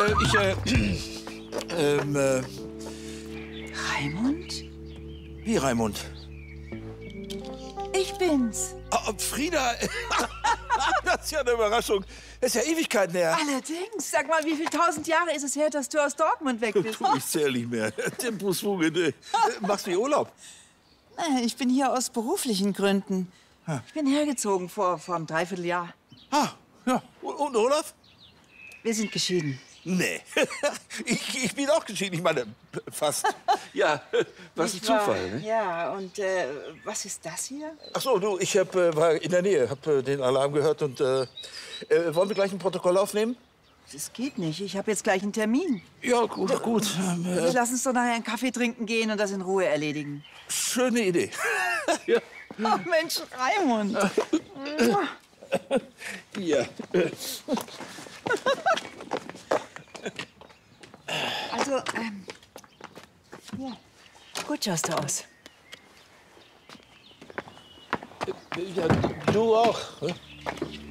Raimund? Wie Raimund? Ich bin's. Oh, Frieda, das ist ja eine Überraschung. Das ist ja Ewigkeiten her. Allerdings. Sag mal, wie viele 1000 Jahre ist es her, dass du aus Dortmund weg bist? Ich zähle nicht mehr. Tempusfuge. Machst du Urlaub? Ich bin hier aus beruflichen Gründen. Ich bin hergezogen vor einem Dreivierteljahr. Ah, ja. Und Olaf? Wir sind geschieden. Nee. Ich bin auch geschieden. Ich meine, fast. Ja, was ein Zufall, ne? Ja, und was ist das hier? Ach so, du, ich war in der Nähe, hab den Alarm gehört und wollen wir gleich ein Protokoll aufnehmen? Das geht nicht. Ich habe jetzt gleich einen Termin. Ja, gut. Lass uns doch nachher einen Kaffee trinken gehen und das in Ruhe erledigen. Schöne Idee. Ja. Oh, Mensch, Raimund. Ja. Also, ja, gut schaust du aus. Ja, du auch. Ne?